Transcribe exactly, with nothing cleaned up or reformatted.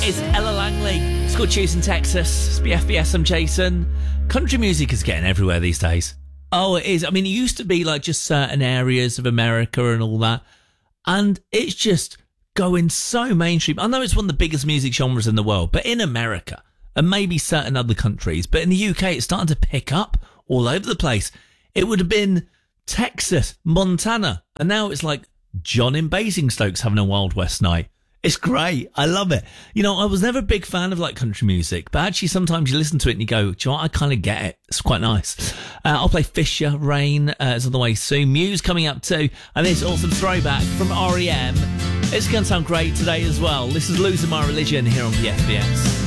is Ella Langley. It's called Choosing Texas. It's B F B S, I'm Jason. Country music is getting everywhere these days. Oh, it is. I mean, it used to be like just certain areas of America and all that. And it's just going so mainstream. I know it's one of the biggest music genres in the world, but in America and maybe certain other countries, but in the U K, it's starting to pick up all over the place. It would have been Texas, Montana, and now it's like John in Basingstoke's having a Wild West night. It's great. I love it. You know, I was never a big fan of like country music, but actually sometimes you listen to it and you go, do you know what? I kind of get it. It's quite nice. Uh, I'll play Fisher, Rain uh, is on the way soon. Muse coming up too. And this awesome throwback from R E M. It's going to sound great today as well. This is Losing My Religion here on B F B S.